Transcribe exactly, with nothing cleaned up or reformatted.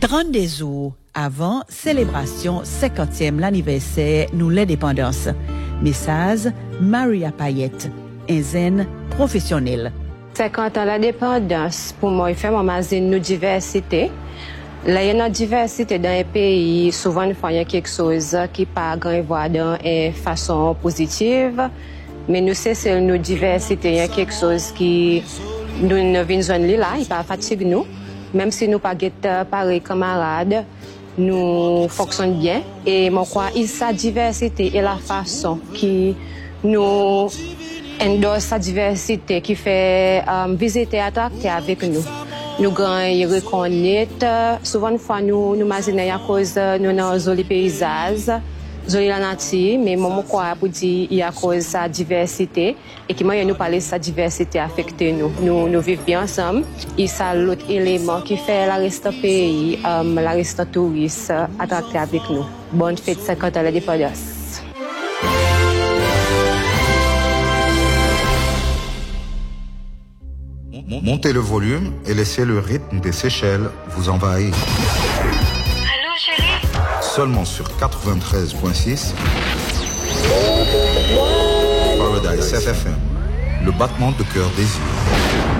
trente-deux jours avant célébration cinquantième l'anniversaire nous l'indépendance. Message Maria Payette, un zen professionnel. cinquante ans l'indépendance, pour moi, il fait une diversité. Là, il y a une diversité dans les pays. Souvent, il y a quelque chose qui pas grand voir dans une façon positive. Mais nous, c'est une diversité. Il y a quelque chose qui nous ne vient là, il pas fatigue nous. Même si nous pas être pareil camarades, nous fonctionnons bien. Et moi, crois, il sa diversité et la façon qui nous endorse sa diversité, qui fait um, visiter et attracter avec nous. Nous gagnons reconnaître. Souvent, une fois, nous nous imaginons à cause de nos jolis paysages, jolie la nature, mais moi, quoi pour dire il y a cause de sa diversité et qui moi nous parler de sa diversité affecter nous. Nous nous vivons bien ensemble. Et ça l'autre élément qui fait la reste pays, um, la reste touriste attracter avec nous. Bonne fête cinquante ans l'indépendance. Montez le volume et laissez le rythme des Seychelles vous envahir. Allô, chérie? Seulement sur quatre-vingt-treize virgule six. Paradise F M, le battement de cœur des îles.